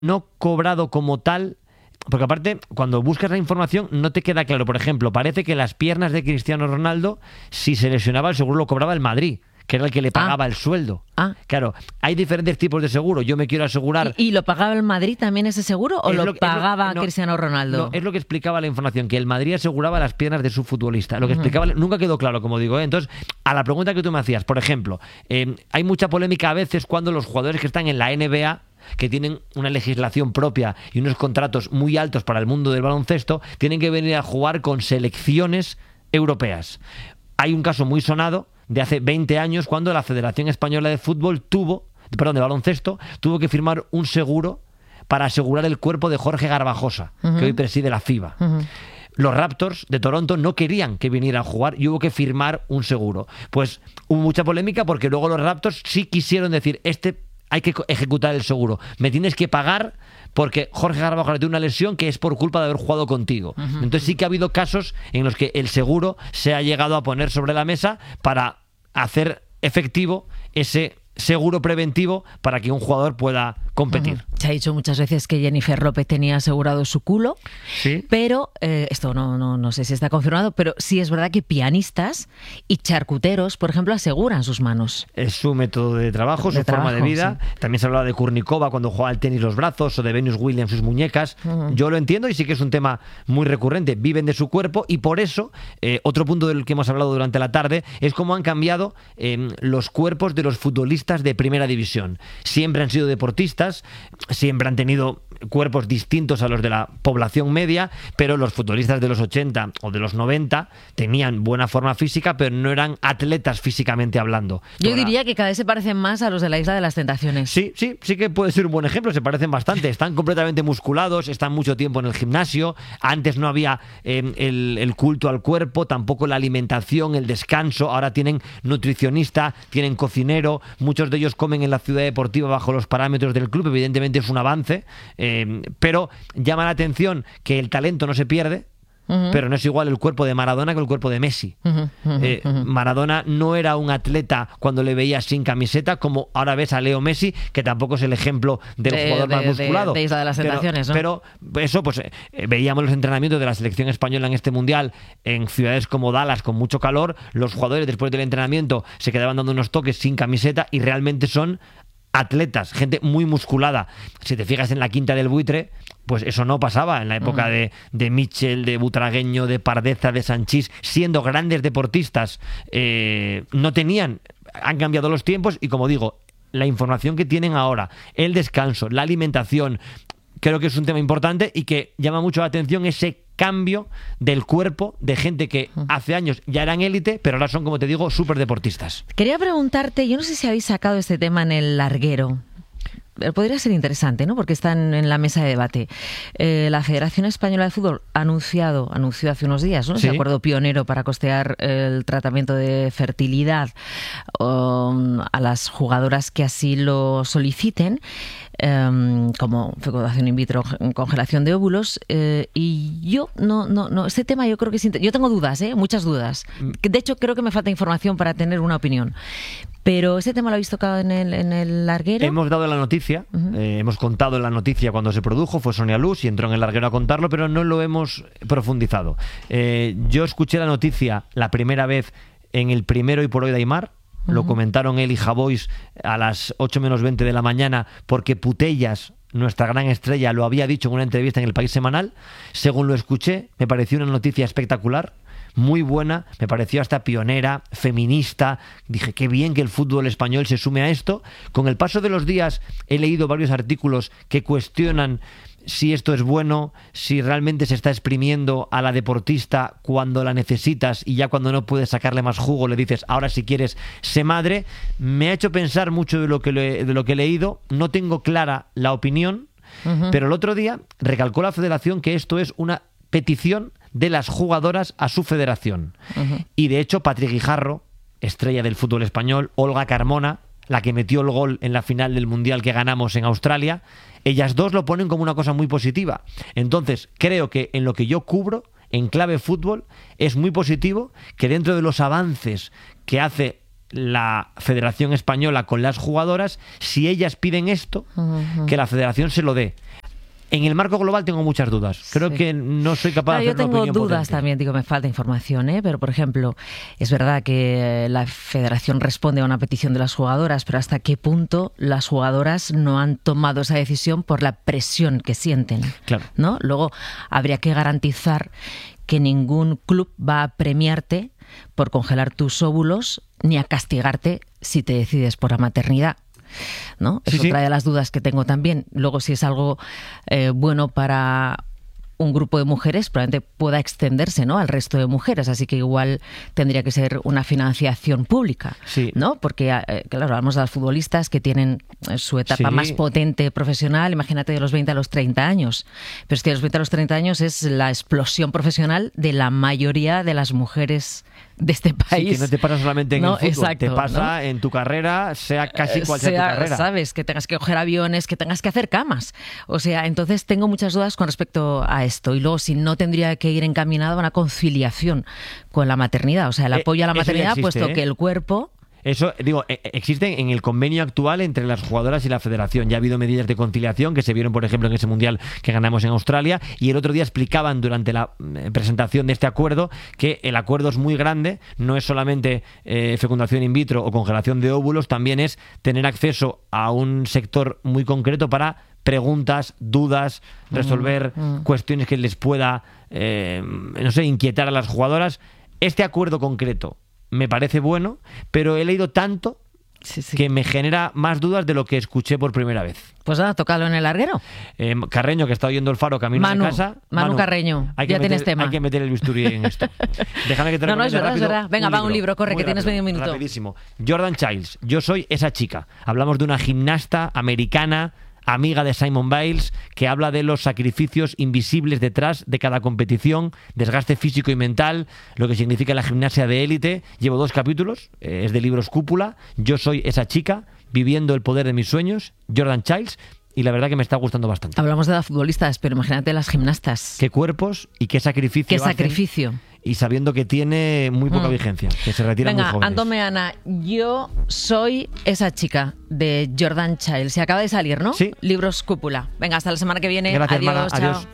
no cobrado como tal, porque aparte, cuando buscas la información no te queda claro. Por ejemplo, parece que las piernas de Cristiano Ronaldo, si se lesionaba, el seguro lo cobraba el Madrid, que era el que le pagaba el sueldo. Claro, hay diferentes tipos de seguro. Yo me quiero asegurar... ¿Y lo pagaba el Madrid también ese seguro o lo pagaba Cristiano Ronaldo? No, es lo que explicaba la información, que el Madrid aseguraba las piernas de su futbolista. Lo que explicaba nunca quedó claro, como digo. Entonces, a la pregunta que tú me hacías, por ejemplo, hay mucha polémica a veces cuando los jugadores que están en la NBA, que tienen una legislación propia y unos contratos muy altos para el mundo del baloncesto, tienen que venir a jugar con selecciones europeas. Hay un caso muy sonado de hace 20 años cuando la Federación Española de Baloncesto tuvo que firmar un seguro para asegurar el cuerpo de Jorge Garbajosa, que hoy preside la FIBA. Los Raptors de Toronto no querían que viniera a jugar y hubo que firmar un seguro. Pues hubo mucha polémica porque luego los Raptors sí quisieron decir, hay que ejecutar el seguro, me tienes que pagar porque Jorge Garbajosa tiene una lesión que es por culpa de haber jugado contigo. Entonces sí que ha habido casos en los que el seguro se ha llegado a poner sobre la mesa para hacer efectivo ese seguro preventivo para que un jugador pueda competir. Se ha dicho muchas veces que Jennifer López tenía asegurado su culo, ¿sí? Pero esto no sé si está confirmado, pero sí es verdad que pianistas y charcuteros, por ejemplo, aseguran sus manos. Es su método de trabajo, su forma de vida. Sí. También se hablaba de Kurnikova cuando jugaba al tenis los brazos, o de Venus Williams sus muñecas. Yo lo entiendo y sí que es un tema muy recurrente. Viven de su cuerpo y por eso, otro punto del que hemos hablado durante la tarde, es cómo han cambiado los cuerpos de los futbolistas de primera división. Siempre han sido deportistas, siempre han tenido cuerpos distintos a los de la población media, pero los futbolistas de los 80 o de los 90 tenían buena forma física, pero no eran atletas físicamente hablando. Yo diría que cada vez se parecen más a los de la Isla de las Tentaciones. Sí que puede ser un buen ejemplo, se parecen bastante, están completamente musculados, están mucho tiempo en el gimnasio, antes no había el culto al cuerpo, tampoco la alimentación, el descanso, ahora tienen nutricionista, tienen cocinero, muchos de ellos comen en la ciudad deportiva bajo los parámetros del club, evidentemente es un avance, pero llama la atención que el talento no se pierde, pero no es igual el cuerpo de Maradona que el cuerpo de Messi. Maradona no era un atleta cuando le veías sin camiseta, como ahora ves a Leo Messi, que tampoco es el ejemplo del jugador más musculado. De Isla de las Tentaciones, ¿no? Pero eso, pues veíamos los entrenamientos de la selección española en este mundial en ciudades como Dallas con mucho calor. Los jugadores después del entrenamiento se quedaban dando unos toques sin camiseta y realmente son atletas, gente muy musculada. Si te fijas en la Quinta del Buitre, pues eso no pasaba en la época de Mitchell, de Butragueño, de Pardeza, de Sanchís, siendo grandes deportistas, no tenían. Han cambiado los tiempos y, como digo, la información que tienen ahora, el descanso, la alimentación, creo que es un tema importante y que llama mucho la atención ese cambio del cuerpo de gente que hace años ya eran élite, pero ahora son, como te digo, súper deportistas. Quería preguntarte, yo no sé si habéis sacado este tema en el larguero. Podría ser interesante, ¿no? Porque están en la mesa de debate. La Federación Española de Fútbol anunció hace unos días, ¿no? Sí. Ese acuerdo pionero para costear el tratamiento de fertilidad a las jugadoras que así lo soliciten, como fecundación in vitro, congelación de óvulos, y yo no este tema yo creo que yo tengo dudas, muchas dudas. De hecho, creo que me falta información para tener una opinión. Pero ese tema lo habéis tocado en el larguero. Hemos dado la noticia, hemos contado la noticia cuando se produjo, fue Sonia Luz y entró en el larguero a contarlo, pero no lo hemos profundizado. Yo escuché la noticia la primera vez en el Primero y por Hoy de Aimar. Lo comentaron él y Javois a las 8 menos 20 de la mañana porque Putellas, nuestra gran estrella, lo había dicho en una entrevista en El País Semanal. Según lo escuché, me pareció una noticia espectacular, muy buena, me pareció hasta pionera, feminista. Dije, qué bien que el fútbol español se sume a esto. Con el paso de los días he leído varios artículos que cuestionan si esto es bueno, si realmente se está exprimiendo a la deportista cuando la necesitas y ya cuando no puedes sacarle más jugo le dices, ahora si quieres, sé madre. Me ha hecho pensar mucho de lo que he leído. No tengo clara la opinión, pero el otro día recalcó la federación que esto es una petición de las jugadoras a su federación. Y de hecho, Patri Guijarro, estrella del fútbol español, Olga Carmona, la que metió el gol en la final del Mundial que ganamos en Australia, ellas dos lo ponen como una cosa muy positiva. Entonces, creo que en lo que yo cubro, en clave fútbol, es muy positivo que dentro de los avances que hace la Federación Española con las jugadoras, si ellas piden esto, que la Federación se lo dé. En el marco global tengo muchas dudas. Creo que no soy capaz de hacer una opinión Yo tengo dudas potente. también, digo, me falta información, pero por ejemplo, es verdad que la Federación responde a una petición de las jugadoras, pero hasta qué punto las jugadoras no han tomado esa decisión por la presión que sienten, Claro. ¿no? Luego habría que garantizar que ningún club va a premiarte por congelar tus óvulos ni a castigarte si te decides por la maternidad, ¿no? Sí, Es otra de las dudas que tengo también. Luego, si es algo bueno para un grupo de mujeres, probablemente pueda extenderse, ¿no?, al resto de mujeres, así que igual tendría que ser una financiación pública, Sí. ¿no? Porque, claro, hablamos de las futbolistas que tienen su etapa Sí. más potente profesional, imagínate de los 20 a los 30 años, pero es que de los 20 a los 30 años es la explosión profesional de la mayoría de las mujeres de este país. Sí, que no te pasa solamente en No, el fútbol, exacto, te pasa ¿no? en tu carrera, sea casi cual sea tu carrera. Sabes, que tengas que coger aviones, que tengas que hacer camas. O sea, entonces tengo muchas dudas con respecto a esto. Y luego, si no tendría que ir encaminado a una conciliación con la maternidad. O sea, el apoyo a la eso ya maternidad, existe, puesto que el cuerpo... Eso, digo, existe en el convenio actual entre las jugadoras y la federación. Ya ha habido medidas de conciliación que se vieron, por ejemplo, en ese mundial que ganamos en Australia, y el otro día explicaban durante la presentación de este acuerdo que el acuerdo es muy grande, no es solamente fecundación in vitro o congelación de óvulos, también es tener acceso a un sector muy concreto para preguntas, dudas, resolver cuestiones que les pueda, no sé, inquietar a las jugadoras. Este acuerdo concreto me parece bueno, pero he leído tanto que me genera más dudas de lo que escuché por primera vez. Pues nada, tócalo en el larguero. Carreño, que está oyendo el Faro camino de casa. Manu Carreño, hay que ya meter, tienes tema. Hay que meter el bisturí en esto. Déjame que te No, es verdad, rápido es verdad. Venga, va un libro, corre, muy que tienes medio minuto. Rapidísimo. Jordan Childs, Yo soy esa chica. Hablamos de una gimnasta americana, amiga de Simone Biles, que habla de los sacrificios invisibles detrás de cada competición, desgaste físico y mental, lo que significa la gimnasia de élite. Llevo 2 capítulos, es de libros Cúpula. Yo soy esa chica, viviendo el poder de mis sueños, Jordan Childs, y la verdad que me está gustando bastante. Hablamos de las futbolistas, pero imagínate las gimnastas. Qué cuerpos y qué sacrificio. Qué hacen, sacrificio. y sabiendo que tiene muy poca vigencia, que se retira muy Venga, jóvenes. Antón Meana, Yo soy esa chica, de Jordan Childs. Se acaba de salir, ¿no? Sí. Libros Cúpula. Venga, hasta la semana que viene. Gracias, Adiós, Mara. chao. Adiós.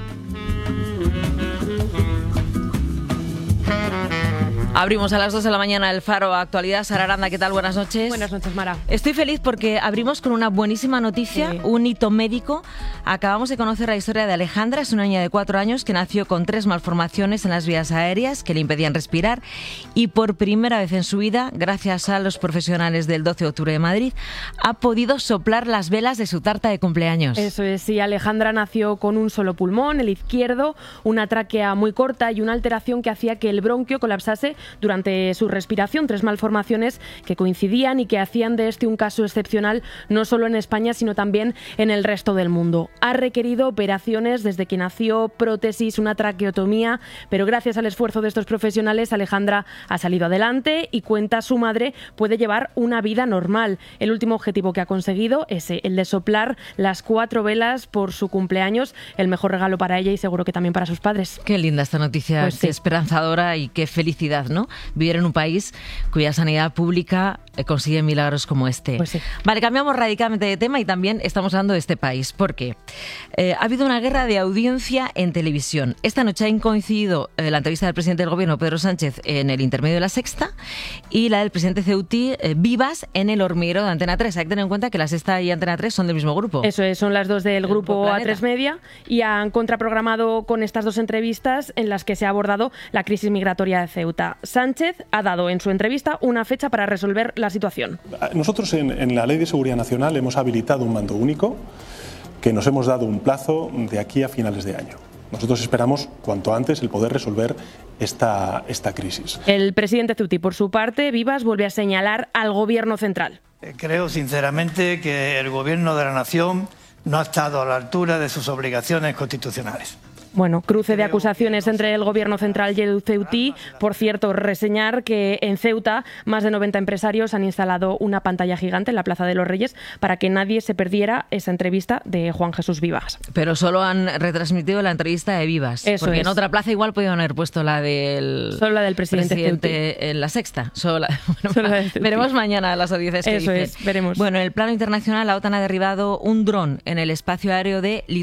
Abrimos a las 2 de la mañana el Faro Actualidad. Sara Aranda, ¿qué tal? Buenas noches. Buenas noches, Mara. Estoy feliz porque abrimos con una buenísima noticia, Sí. un hito médico. Acabamos de conocer la historia de Alejandra, es una niña de 4 años que nació con 3 malformaciones en las vías aéreas que le impedían respirar y por primera vez en su vida, gracias a los profesionales del 12 de octubre de Madrid, ha podido soplar las velas de su tarta de cumpleaños. Eso es, sí, Alejandra nació con un solo pulmón, el izquierdo, una tráquea muy corta y una alteración que hacía que el bronquio colapsase durante su respiración. 3 malformaciones que coincidían y que hacían de este un caso excepcional no solo en España, sino también en el resto del mundo. Ha requerido operaciones desde que nació, prótesis, una traqueotomía, pero gracias al esfuerzo de estos profesionales, Alejandra ha salido adelante y, cuenta su madre, puede llevar una vida normal. El último objetivo que ha conseguido es el de soplar las 4 velas por su cumpleaños, el mejor regalo para ella y seguro que también para sus padres. Qué linda esta noticia, Pues qué sí. esperanzadora y qué felicidad, ¿no? Vivir en un país cuya sanidad pública consigue milagros como este. Pues sí. Vale, cambiamos radicalmente de tema y también estamos hablando de este país, porque ha habido una guerra de audiencia en televisión. Esta noche han coincidido la entrevista del presidente del Gobierno, Pedro Sánchez, en el intermedio de La Sexta y la del presidente Ceuti, Vivas, en El Hormiguero de Antena 3. Hay que tener en cuenta que La Sexta y Antena 3 son del mismo grupo. Eso es, son las dos del grupo Planeta. A3 Media y han contraprogramado con estas 2 entrevistas en las que se ha abordado la crisis migratoria de Ceuta. Sánchez ha dado en su entrevista una fecha para resolver la situación. Nosotros en la Ley de Seguridad Nacional hemos habilitado un mando único que nos hemos dado un plazo de aquí a finales de año. Nosotros esperamos cuanto antes el poder resolver esta crisis. El presidente Ceuti, por su parte, Vivas, vuelve a señalar al gobierno central. Creo sinceramente que el Gobierno de la Nación no ha estado a la altura de sus obligaciones constitucionales. Bueno, cruce de acusaciones entre el Gobierno central y el Ceutí. Por cierto, reseñar que en Ceuta más de 90 empresarios han instalado una pantalla gigante en la Plaza de los Reyes para que nadie se perdiera esa entrevista de Juan Jesús Vivas. Pero solo han retransmitido la entrevista de Vivas. Eso porque es. en otra plaza igual podían haber puesto la del Solo la del presidente en La Sexta. Solo la del Ceutí. Veremos mañana las audiencias que Eso dicen. es, veremos. Bueno, en el plano internacional, la OTAN ha derribado un dron en el espacio aéreo de